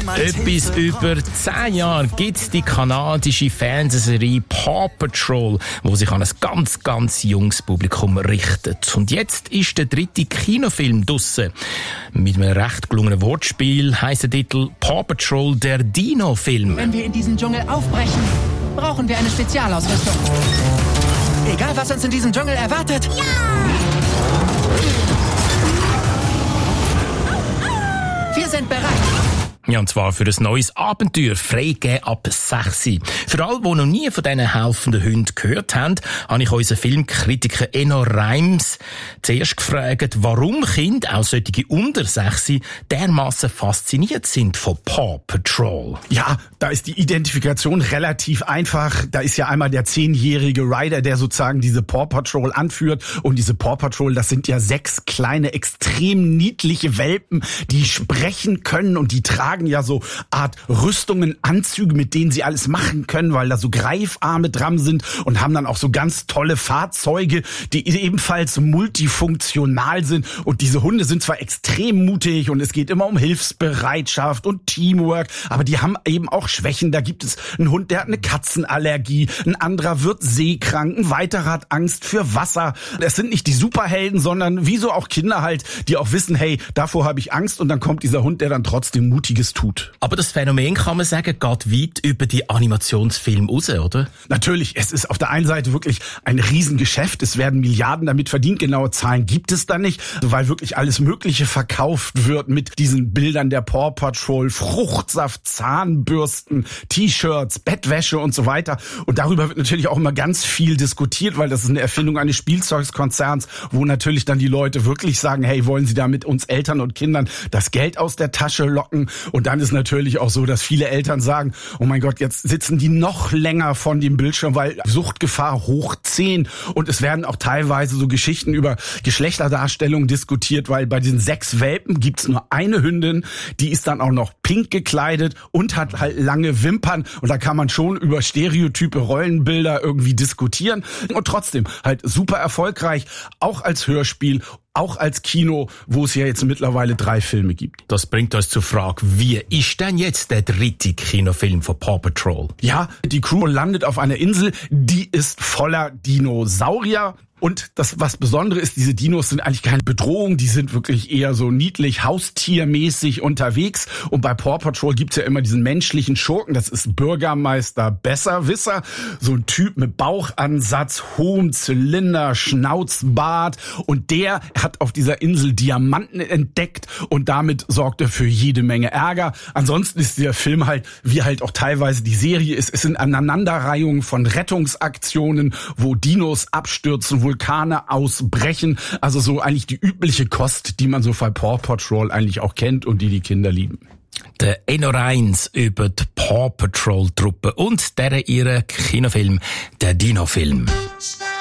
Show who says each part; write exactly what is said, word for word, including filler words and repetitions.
Speaker 1: Etwas über zehn Jahre gibt es die kanadische Fernsehserie Paw Patrol, wo sich an ein ganz, ganz junges Publikum richtet. Und jetzt ist der dritte Kinofilm draussen. Mit einem recht gelungenen Wortspiel heisst der Titel Paw Patrol, der Dino-Film.
Speaker 2: Wenn wir in diesen Dschungel aufbrechen, brauchen wir eine Spezialausrüstung. Egal, was uns in diesem Dschungel erwartet. Ja! Wir sind bereit.
Speaker 1: Ja, und zwar für ein neues Abenteuer, freigegeben ab sechs. Für alle, die noch nie von diesen helfenden Hunden gehört haben, habe ich unseren Filmkritiker Enno Reims zuerst gefragt, warum Kinder, auch solche unter sechs, dermassen fasziniert sind von Paw Patrol.
Speaker 3: Ja, da ist die Identifikation relativ einfach. Da ist ja einmal der zehnjährige Ryder, der sozusagen diese Paw Patrol anführt. Und diese Paw Patrol, das sind ja sechs kleine, extrem niedliche Welpen, die sprechen können und die tragen ja so Art Rüstungen, Anzüge, mit denen sie alles machen können, weil da so Greifarme dran sind und haben dann auch so ganz tolle Fahrzeuge, die ebenfalls multifunktional sind. Und diese Hunde sind zwar extrem mutig und es geht immer um Hilfsbereitschaft und Teamwork, aber die haben eben auch Schwächen. Da gibt es einen Hund, der hat eine Katzenallergie, ein anderer wird seekrank, ein weiterer hat Angst für Wasser. Es sind nicht die Superhelden, sondern wie so auch Kinder halt, die auch wissen, hey, davor habe ich Angst, und dann kommt dieser Hund, der dann trotzdem Mutiges tut.
Speaker 1: Aber das Phänomen, kann man sagen, geht weit über die Animationsfilme raus, oder?
Speaker 3: Natürlich, es ist auf der einen Seite wirklich ein Riesengeschäft, es werden Milliarden damit verdient, genaue Zahlen gibt es da nicht, weil wirklich alles Mögliche verkauft wird mit diesen Bildern der Paw Patrol, Fruchtsaft, Zahnbürsten, T-Shirts, Bettwäsche und so weiter. Und darüber wird natürlich auch immer ganz viel diskutiert, weil das ist eine Erfindung eines Spielzeugskonzerns, wo natürlich dann die Leute wirklich sagen, hey, wollen Sie da mit uns Eltern und Kindern das Geld aus der Tasche locken? Und dann ist natürlich auch so, dass viele Eltern sagen, oh mein Gott, jetzt sitzen die noch länger von dem Bildschirm, weil Suchtgefahr hoch zehn. Und es werden auch teilweise so Geschichten über Geschlechterdarstellung diskutiert, weil bei diesen sechs Welpen gibt's nur eine Hündin, die ist dann auch noch pink gekleidet und hat halt lange Wimpern. Und da kann man schon über stereotype Rollenbilder irgendwie diskutieren. Und trotzdem halt super erfolgreich, auch als Hörspiel, auch als Kino, wo es ja jetzt mittlerweile drei Filme gibt.
Speaker 1: Das bringt uns zur Frage, wie ist denn jetzt der dritte Kinofilm von Paw Patrol?
Speaker 3: Ja, die Crew landet auf einer Insel, die ist voller Dinosaurier. Und das, was Besondere ist, diese Dinos sind eigentlich keine Bedrohung, die sind wirklich eher so niedlich, haustiermäßig unterwegs. Und bei Paw Patrol gibt's ja immer diesen menschlichen Schurken, das ist Bürgermeister Besserwisser, so ein Typ mit Bauchansatz, hohem Zylinder, Schnauzbart. Und der hat auf dieser Insel Diamanten entdeckt und damit sorgt er für jede Menge Ärger. Ansonsten ist der Film halt, wie halt auch teilweise die Serie ist, es sind Aneinanderreihungen von Rettungsaktionen, wo Dinos abstürzen, Vulkane ausbrechen, also so eigentlich die übliche Kost, die man so bei Paw Patrol eigentlich auch kennt und die die Kinder lieben.
Speaker 1: Der Enno Reims über die Paw Patrol Truppe und deren ihren Kinofilm, der Dino-Film.